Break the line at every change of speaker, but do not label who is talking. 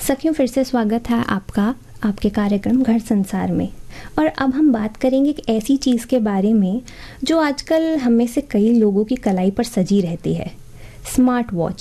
सखियों, फिर से स्वागत है आपका आपके कार्यक्रम घर संसार में। और अब हम बात करेंगे एक ऐसी चीज़ के बारे में जो आजकल हम में से कई लोगों की कलाई पर सजी रहती है, स्मार्ट वॉच।